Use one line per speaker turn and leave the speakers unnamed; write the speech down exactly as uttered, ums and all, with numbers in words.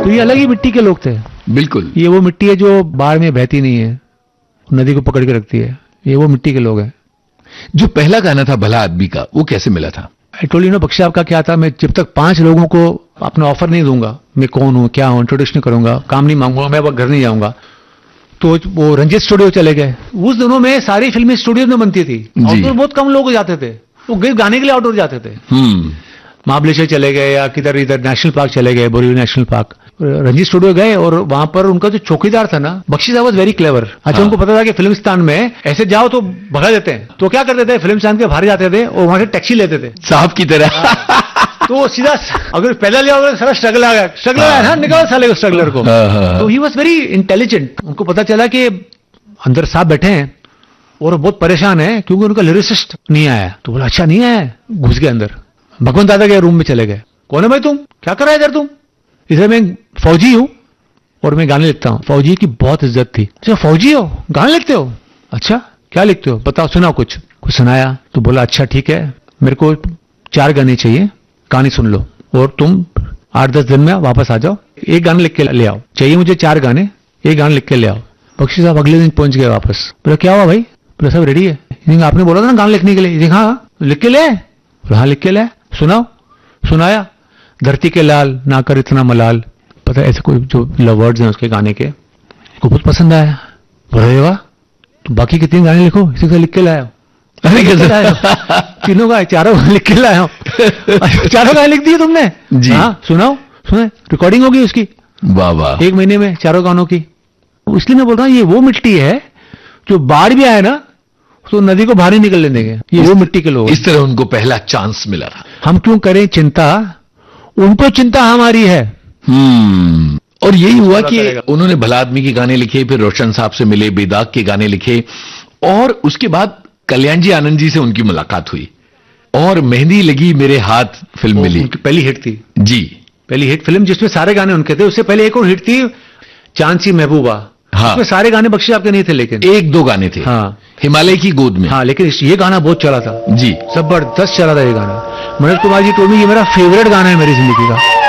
तो ये अलग ही मिट्टी के लोग थे।
बिल्कुल।
ये वो मिट्टी है जो बाढ़ में बहती नहीं है, नदी को पकड़ के रखती है। ये वो मिट्टी के लोग हैं।
जो पहला गाना था भला आदमी का, वो कैसे मिला था?
I told you know, Bakshi साहब का क्या था, मैं जब तक पांच लोगों को अपना ऑफर नहीं दूंगा, मैं कौन हूं, क्या हूं, इंट्रोडक्शन करूंगा, काम नहीं मांगूंगा, मैं घर नहीं जाऊंगा, तो वो रंजीत स्टूडियो चले गए। उस दिनों में सारी फिल्में स्टूडियो में बनती थी, आउटडोर बहुत कम लोग जाते थे, वो गाने के लिए आउटडोर जाते थे। महाबलेश्वर चले गए या किधर इधर नेशनल पार्क चले गए, Borivali national park, Ranjit studio गए और वहां पर उनका जो चौकीदार था ना, बख्शी साहब वाज वेरी क्लेवर। अच्छा, उनको पता था कि फिल्मिस्तान में ऐसे जाओ तो भगा देते हैं, तो क्या करते थे, फिल्मिस्तान के बाहर जाते थे और वहां से टैक्सी लेते थे
साहब की तरह।
तो सीधा अगर पहला लिया सारा स्ट्रगल आ गया, स्ट्रगलर है ना, निकाल साले उस स्ट्रगलर को। तो ही वाज वेरी इंटेलिजेंट। उनको पता चला कि अंदर साहब बैठे हैं और बहुत परेशान है क्योंकि उनका लिरिसिस्ट नहीं आया। तो बोला अच्छा नहीं आया, घुस गए अंदर, भगवंत दादा के रूम में चले गए। कौन है भाई तुम, क्या कर रहा है इधर तुम? इधर मैं फौजी हूं और मैं गाने लिखता हूं। फौजी की बहुत इज्जत थी। अच्छा फौजी हो, गाने लिखते हो? अच्छा क्या लिखते हो, बताओ, सुनाओ कुछ। कुछ सुनाया तो बोला अच्छा ठीक है, मेरे को चार गाने चाहिए, कहानी सुन लो और तुम आठ दस दिन में वापस आ जाओ, एक गाना लिख के ले आओ। चाहिए मुझे चार गाने, एक गाना लिख के ले आओ। बख्शी साहब अगले दिन पहुंच गए वापस। बोला क्या हुआ भाई? बोला सब रेडी है। आपने बोला था ना गाना लिखने के लिए। हाँ लिख के ले। हाँ लिख के ले, सुनाओ। सुनाया, धरती के लाल ना कर इतना मलाल, पता है ऐसे कोई जो वर्ड्स हैं उसके गाने के, को बहुत पसंद आया। बोले वाह, तो बाकी के तीन गाने लिखो, इसी से लिख के लाया। अरे कैसे लाया? तीनों का चारों लिख के लाया हूं। चारों गाने लिख दिए तुमने?
जी
हाँ सुनाओ, सुने, रिकॉर्डिंग होगी उसकी।
वाह वाह,
एक महीने में चारों गानों की। इसलिए मैं बोल रहा हूँ ये वो मिट्टी है जो बाढ़ भी आए ना तो नदी को बाहर ही निकलने देंगे। ये वो मिट्टी के लोग।
इस तरह उनको पहला चांस मिला था।
हम क्यों करें चिंता, उनको चिंता हमारी है।
हम्म और यही हुआ कि उन्होंने भला आदमी के गाने लिखे, फिर रोशन साहब से मिले, बेदाग के गाने लिखे और उसके बाद कल्याण जी आनंद जी से उनकी मुलाकात हुई और मेहंदी लगी मेरे हाथ फिल्म मिली।
उनकी पहली हिट थी
जी,
पहली हिट फिल्म जिसमें सारे गाने उनके थे। उससे पहले एक और हिट थी चांद सी महबूबा। हाँ, उसमें सारे गाने बख्शी आपके नहीं थे, लेकिन
एक दो गाने थे। हाँ, हिमालय की गोद में।
हाँ, लेकिन ये गाना बहुत चला था जी, जबरदस्त चला था ये गाना। मनोज कुमार जी टोल्ड मी ये मेरा फेवरेट गाना है मेरी जिंदगी का।